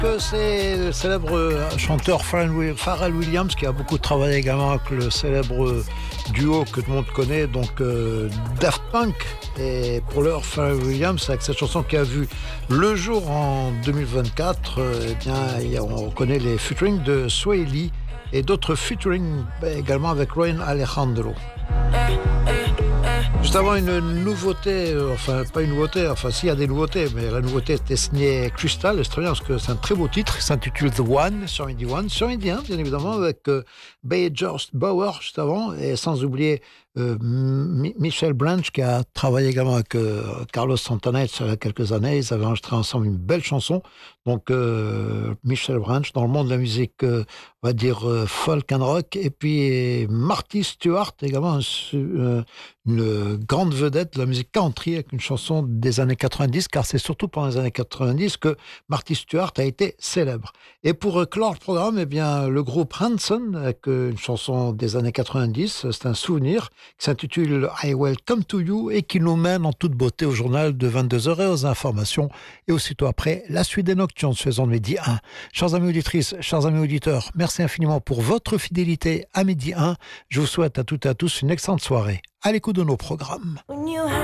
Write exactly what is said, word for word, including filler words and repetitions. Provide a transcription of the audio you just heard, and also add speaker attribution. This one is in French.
Speaker 1: que c'est le célèbre chanteur Pharrell Williams qui a beaucoup travaillé également avec le célèbre duo que tout le monde connaît, donc euh, Daft Punk. Et pour l'heure, Pharrell Williams, avec cette chanson qui a vu le jour en deux mille vingt-quatre, euh, eh bien, on reconnaît les featuring de Sway Lee et d'autres featuring également avec Ryan Alejandro. Juste avant, une nouveauté, euh, enfin pas une nouveauté, enfin s'il y a des nouveautés, mais la nouveauté était signée Crystal, c'est très bien parce que c'est un très beau titre, il s'intitule The One sur Indie One, sur Indie un bien évidemment, avec euh, Bayer Bauer juste avant, et sans oublier euh, M- Michel Branch qui a travaillé également avec euh, Carlos Santana il y a quelques années, ils avaient enregistré ensemble une belle chanson, donc euh, Michel Branch dans le monde de la musique, euh, on va dire euh, folk and rock, et puis Marty Stewart également, un, euh, une grande vedette de la musique country avec une chanson des années quatre-vingt-dix, car c'est surtout pendant les années quatre-vingt-dix que Marty Stewart a été célèbre. Et pour clore le programme, eh bien, le groupe Hanson avec une chanson des années quatre-vingt-dix, c'est un souvenir qui s'intitule I Will Come to You et qui nous mène en toute beauté au journal de vingt-deux heures et aux informations, et aussitôt après la suite des Nocturnes saison de Midi un. Chers amis auditrices, chers amis auditeurs, merci infiniment pour votre fidélité à Midi un. Je vous souhaite à toutes et à tous une excellente soirée à l'écoute de nos programmes.